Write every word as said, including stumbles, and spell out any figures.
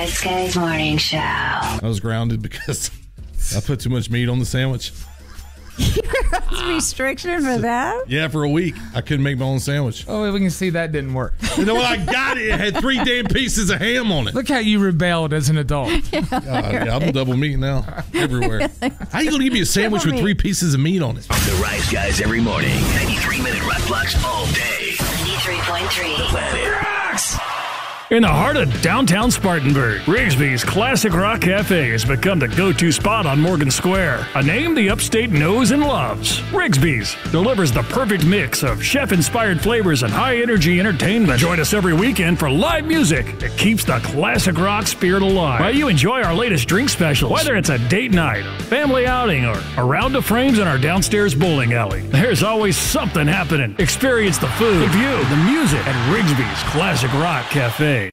Wise Guys Morning Show. I was grounded because I put too much meat on the sandwich. That's a restriction for that? Yeah, for a week. I couldn't make my own sandwich. Oh, we can see that didn't work. You know what? I got it. It had three damn pieces of ham on it. Look how you rebelled as an adult. Yeah, God, yeah, I'm double meat now. Everywhere. How you going to give me a sandwich with three pieces of meat on it? The Rise Guys every morning. ninety-three minute rock blocks all day. ninety-three point three. Planet Rocks. In the heart of downtown Spartanburg, Rigsby's Classic Rock Cafe has become the go-to spot on Morgan Square, a name the upstate knows and loves. Rigsby's delivers the perfect mix of chef-inspired flavors and high-energy entertainment. Join us every weekend for live music that keeps the classic rock spirit alive. While you enjoy our latest drink specials, whether it's a date night, a family outing, or a round of frames in our downstairs bowling alley, there's always something happening. Experience the food, the view, the music at Rigsby's Classic Rock Cafe.